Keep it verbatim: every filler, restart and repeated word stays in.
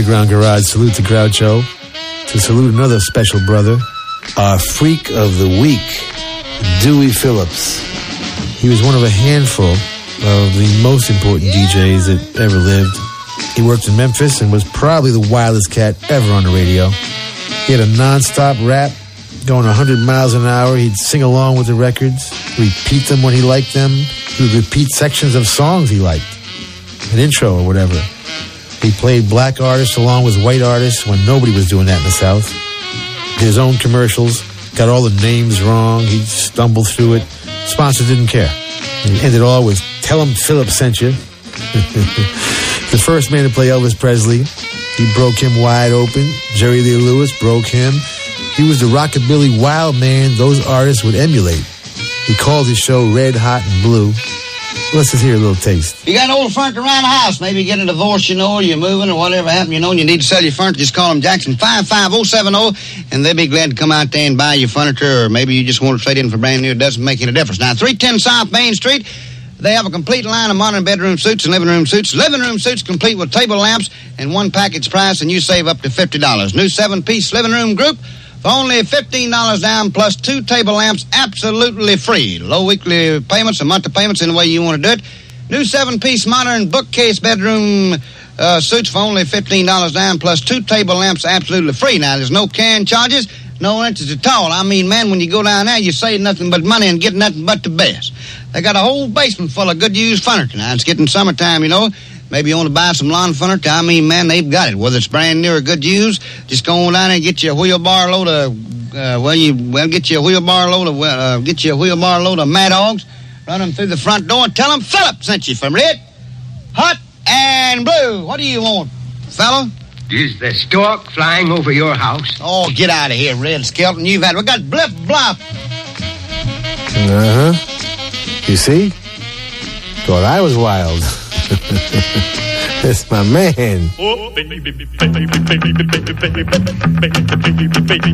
Underground Garage salute to Groucho. To salute another special brother, our freak of the week, Dewey Phillips. He was one of a handful of the most important D Js that ever lived. He worked in Memphis and was probably the wildest cat ever on the radio. He had a non-stop rap going one hundred miles an hour. He'd sing along with the records, repeat them when he liked them. He would repeat sections of songs he liked, an intro or whatever. He played black artists along with white artists when nobody was doing that in the South. Did his own commercials, got all the names wrong. He'd stumble through it. Sponsors didn't care. He ended all with, "Tell him Phillips sent you." The first man to play Elvis Presley. He broke him wide open. Jerry Lee Lewis broke him. He was the rockabilly wild man those artists would emulate. He called his show Red, Hot, and Blue. Let's just hear a little taste. You got old furniture around the house. Maybe you get a divorce, you know, or you're moving or whatever happened, you know, and you need to sell your furniture. Just call them Jackson five five oh seven oh, and they'll be glad to come out there and buy your furniture, or maybe you just want to trade in for brand new. It doesn't make any difference. Now, three ten South Main Street, they have a complete line of modern bedroom suits and living room suits. Living room suits complete with table lamps and one package price, and you save up to fifty dollars. New seven-piece living room group for only fifteen dollars down plus two table lamps absolutely free. Low weekly payments or monthly payments in the way you want to do it. New seven-piece modern bookcase bedroom uh, suits for only fifteen dollars down plus two table lamps absolutely free. Now, there's no can charges, no interest at all. I mean, man, when you go down there, you save nothing but money and get nothing but the best. They got a whole basement full of good used furniture. Now, it's getting summertime, you know. Maybe you want to buy some lawn furniture. I mean, man, they've got it. Whether it's brand new or good used, just go on down there and get you a wheelbarrow load of, uh, well, you well get you a wheelbarrow load of, uh, get you a wheelbarrow load of Mad Dogs. Run them through the front door and tell them Philip sent you from Red, Hot, and Blue. What do you want, fella? Is the stork flying over your house? Oh, get out of here, Red Skelton. You've had, we got blip blop. Uh-huh. You see? Thought I was wild. That's my man. Oh, baby, baby, baby, baby, baby, baby, baby, baby, baby,